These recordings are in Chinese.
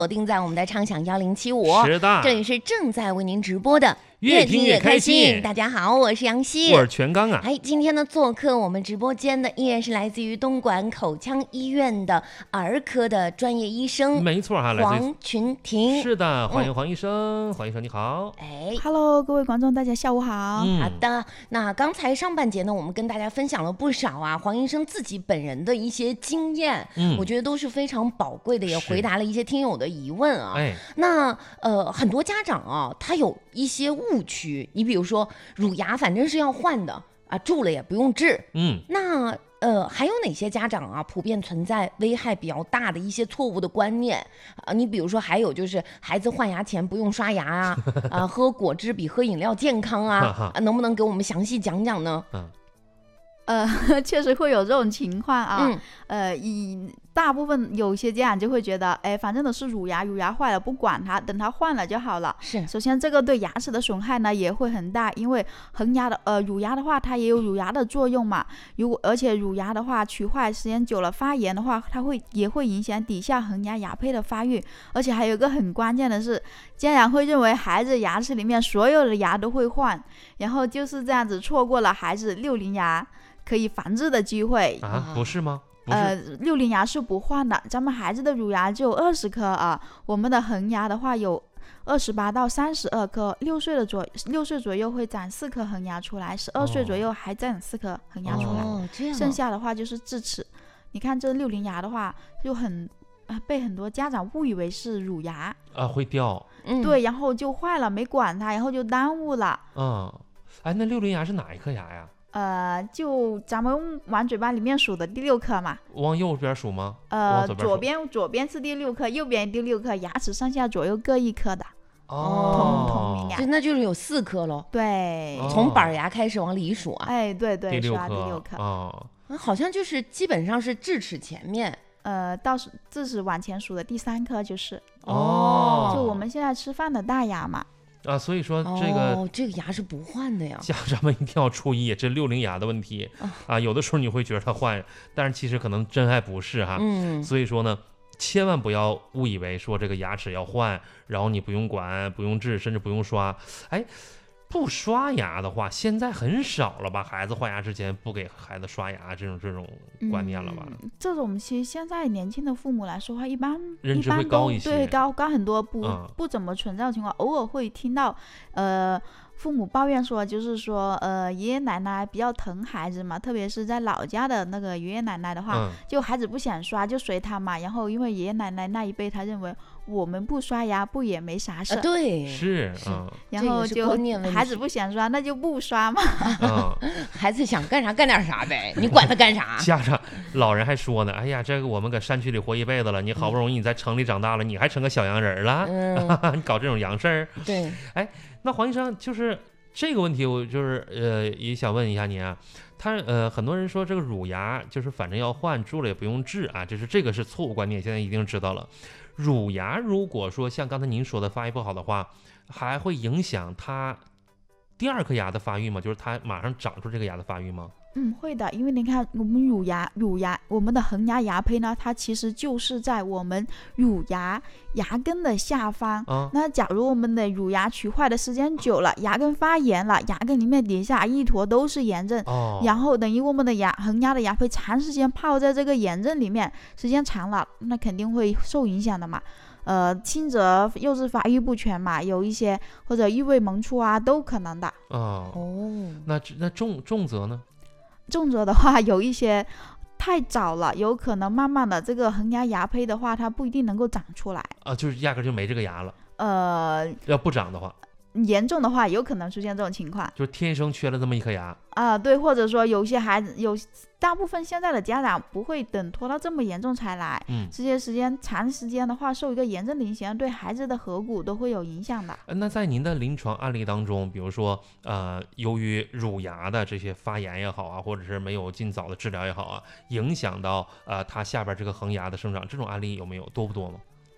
锁定在我们的畅享1075， 是的， 这里是正在为您直播的越听越开心。 大家好，我是杨希， 我是全刚啊。 今天呢，做客我们直播间的依然是来自于东莞口腔医院的儿科的专业医生， 没错哈，来自黄群婷。 是的，欢迎黄医生，黄医生你好。 Hello， 各位观众，大家下午好。 好的，那刚才上半节呢，我们跟大家分享了不少啊，黄医生自己本人的一些经验，我觉得都是非常宝贵的，也回答了一些听友的疑问啊。那很多家长啊，他有一些误区，你比如说乳牙反正是要换的啊，蛀了也不用治。那还有哪些家长啊，普遍存在危害比较大的一些错误的观念啊？你比如说，还有就是孩子换牙前不用刷牙啊，喝果汁比喝饮料健康啊，能不能给我们详细讲讲呢？ 确实会有这种情况啊。大部分有些家长就会觉得，反正都是乳牙坏了不管它，等它换了就好了。 是， 首先这个对牙齿的损害呢也会很大，因为恒牙的乳牙的话，它也有乳牙的作用嘛。而且乳牙的话龋坏时间久了发炎的话，它也会影响底下恒牙牙胚的发育。而且还有一个很关键的是，家长会认为孩子牙齿里面所有的牙都会换，然后就是这样子错过了孩子60牙可以防治的机会啊？不是吗 ？60牙是不换的，咱们孩子的乳牙就有20颗啊，我们的恒牙的话有28到32颗，6岁左右会长4颗恒牙出来，12岁左右还长4颗恒牙出来，剩下的话就是智齿。你看这60牙的话，就被很多家长误以为是乳牙啊，会掉， 对，然后就坏了，没管它，然后就耽误了。 那60牙是哪一颗牙呀？ 就咱们往嘴巴里面数的第6颗嘛。 往右边数吗？ 左边是第6颗，右边第6颗，牙齿上下左右各1颗的。同名牙， 那就是有4颗咯。 对， 从板牙开始往里数啊。 对， 第6 颗。 好像就是基本上是智齿前面。 到智齿往前数的第3颗就是。就我们现在吃饭的大牙嘛。 所以说这个牙是不换的呀， 家长们一定要注意这60牙的问题有的时候你会觉得它换，但是其实可能真还不是哈。所以说呢，千万不要误以为说这个牙齿要换，然后你不用管不用治甚至不用刷。不刷牙的话，现在很少了吧？孩子换牙之前不给孩子刷牙这种观念了吧？ 这种其实现在年轻的父母来说话，一般认知会高一些， 对，高很多，不怎么存在的情况，偶尔会听到父母抱怨说，就是说爷爷奶奶比较疼孩子嘛，特别是在老家的那个爷爷奶奶的话，就孩子不想刷就随他嘛，然后因为爷爷奶奶那一辈他认为我们不刷牙不也没啥事， 对， 是然后就孩子不想刷那就不刷嘛。 孩子想干啥干点啥呗，你管他干啥？ 家长老人还说呢，哎呀，这个我们搁山区里活一辈子了，你好不容易你在城里长大了，你还成个小洋人了，你搞这种洋事儿。 对， 那黄医生就是这个问题，我就是也想问一下您啊。很多人说这个乳牙就是反正要换，蛀了也不用治啊，这个是错误观念，现在一定知道了。乳牙如果说像刚才您说的发育不好的话，还会影响它第2颗牙的发育吗？就是它马上长出这个牙的发育吗？ 会的，因为你看我们乳牙，我们的恒牙牙胚呢，它其实就是在我们乳牙牙根的下方。那假如我们的乳牙龋坏的时间久了，牙根发炎了，牙根里面底下一坨都是炎症，然后等于我们的恒牙的牙胚长时间泡在这个炎症里面，时间长了，那肯定会受影响的嘛。轻则幼稚发育不全嘛，有一些或者异味萌出啊，都可能的。 那重则呢？ 重则的话，有一些太早了，有可能慢慢的这个恒牙牙胚的话，它不一定能够长出来就是压根就没这个牙了。要不长的话， 严重的话有可能出现这种情况， 就是天生缺了这么一颗牙对，或者说有些孩子大部分现在的家长不会等拖到这么严重才来，这些长时间的话受一个炎症的影响，对孩子的颌骨都会有影响的。 那在您的临床案例当中，比如说由于乳牙的这些发炎也好啊，或者是没有尽早的治疗也好啊，影响到它下边这个恒牙的生长，这种案例有没有？多不多吗？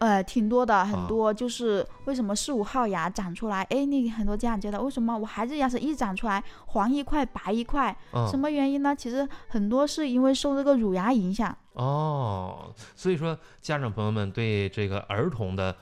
挺多的，很多就是为什么4、5号牙长出来，你很多家长觉得为什么我孩子牙齿一长出来黄一块白一块，什么原因呢？其实很多是因为受这个乳牙影响。 所以说家长朋友们对这个儿童的